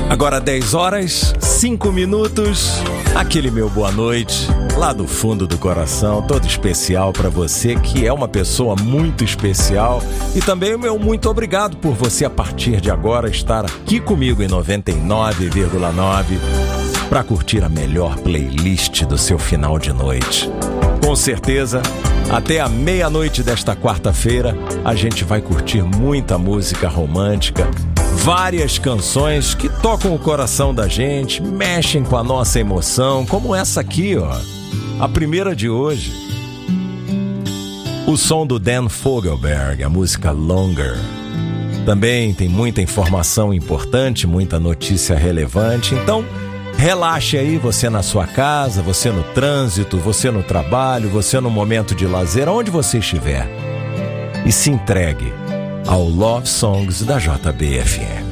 Agora 10 horas, 5 minutos, aquele meu boa noite, lá do fundo do coração, todo especial para você que é uma pessoa muito especial, e também o meu muito obrigado por você a partir de agora estar aqui comigo em 99,9 para curtir a melhor playlist do seu final de noite. Com certeza, até a meia-noite desta quarta-feira, a gente vai curtir muita música romântica, várias canções que tocam o coração da gente, mexem com a nossa emoção, como essa aqui, ó, a primeira de hoje. O som do Dan Fogelberg, a música Longer. Também tem muita informação importante, muita notícia relevante, então relaxe aí, você na sua casa, você no trânsito, você no trabalho, você no momento de lazer, onde você estiver, e se entregue ao Love Songs da JBFM.